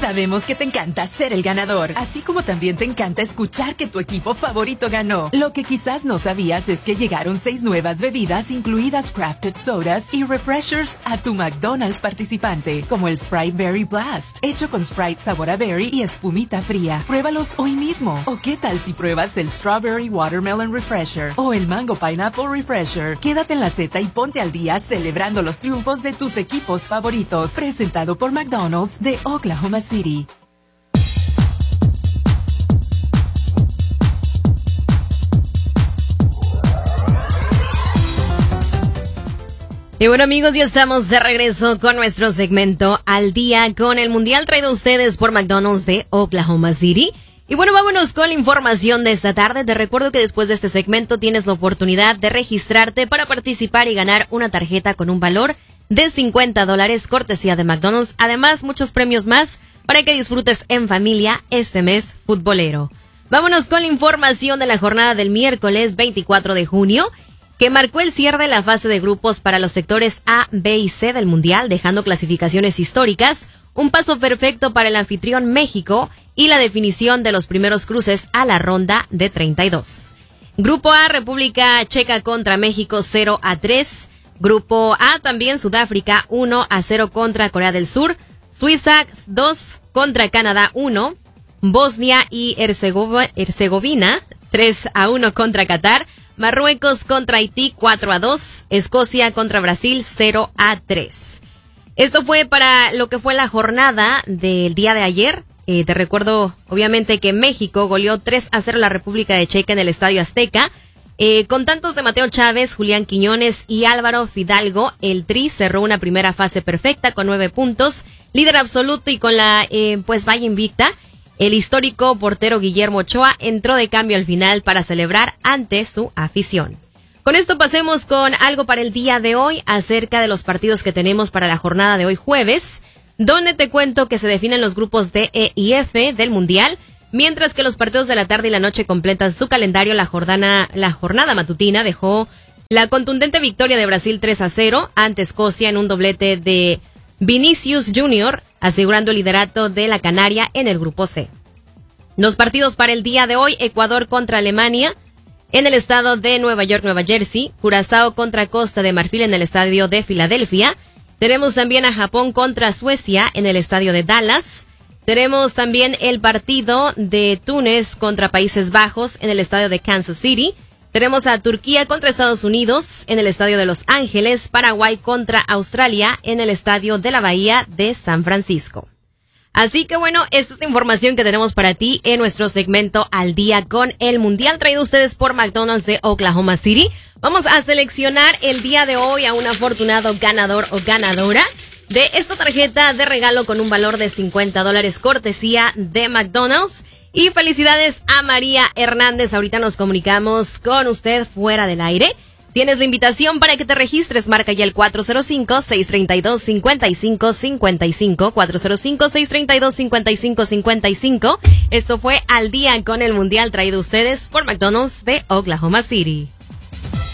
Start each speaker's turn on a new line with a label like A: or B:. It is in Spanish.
A: Sabemos que te encanta ser el ganador, así como también te encanta escuchar que tu equipo favorito ganó. Lo que quizás no sabías es que llegaron 6 nuevas bebidas, incluidas crafted sodas y refreshers, a tu McDonald's participante, como el Sprite Berry Blast, hecho con Sprite sabor a berry y espumita fría. Pruébalos hoy mismo. ¿O qué tal si pruebas el Strawberry Watermelon Refresher o el Mango Pineapple Refresher? Quédate en la Z y ponte al día celebrando los triunfos de tus equipos favoritos. Presentado por McDonald's de Oklahoma City.
B: Y bueno, amigos, ya estamos de regreso con nuestro segmento Al Día con el Mundial, traído a ustedes por McDonald's de Oklahoma City. Y bueno, vámonos con la información de esta tarde. Te recuerdo que después de este segmento tienes la oportunidad de registrarte para participar y ganar una tarjeta con un valor de $50, cortesía de McDonald's. Además, muchos premios más para que disfrutes en familia este mes futbolero. Vámonos con la información de la jornada del miércoles 24 de junio, que marcó el cierre de la fase de grupos para los sectores A, B y C del Mundial, dejando clasificaciones históricas, un paso perfecto para el anfitrión México y la definición de los primeros cruces a la ronda de 32. Grupo A, República Checa contra México 0-3. Grupo A también Sudáfrica 1-0 contra Corea del Sur. Suiza 2 contra Canadá 1. Bosnia y Herzegovina 3-1 contra Qatar. Marruecos contra Haití 4-2. Escocia contra Brasil 0-3. Esto fue para lo que fue la jornada del día de ayer. Te recuerdo, obviamente, que México goleó 3-0 a la República de Checa en el Estadio Azteca. Con tantos de Mateo Chávez, Julián Quiñones y Álvaro Fidalgo, el Tri cerró una primera fase perfecta con 9 puntos, líder absoluto y con la valla invicta. El histórico portero Guillermo Ochoa entró de cambio al final para celebrar ante su afición. Con esto pasemos con algo para el día de hoy acerca de los partidos que tenemos para la jornada de hoy jueves, donde te cuento que se definen los grupos D, E y F del Mundial, mientras que los partidos de la tarde y la noche completan su calendario. La jornada matutina dejó la contundente victoria de Brasil 3-0 ante Escocia en un doblete de Vinicius Jr., asegurando el liderato de la Canaria en el grupo C. Los partidos para el día de hoy: Ecuador contra Alemania en el estado de Nueva York, Nueva Jersey. Curazao contra Costa de Marfil en el estadio de Filadelfia. Tenemos también a Japón contra Suecia en el estadio de Dallas. Tenemos también el partido de Túnez contra Países Bajos en el estadio de Kansas City. Tenemos a Turquía contra Estados Unidos en el estadio de Los Ángeles. Paraguay contra Australia en el estadio de la Bahía de San Francisco. Así que bueno, esta es la información que tenemos para ti en nuestro segmento Al Día con el Mundial, traído a ustedes por McDonald's de Oklahoma City. Vamos a seleccionar el día de hoy a un afortunado ganador o ganadora de esta tarjeta de regalo con un valor de $50, cortesía de McDonald's. Y felicidades a María Hernández. Ahorita nos comunicamos con usted fuera del aire. Tienes la invitación para que te registres. Marca ya el 405-632-5555. 405-632-5555. Esto fue Al Día con el Mundial, traído a ustedes por McDonald's de Oklahoma City.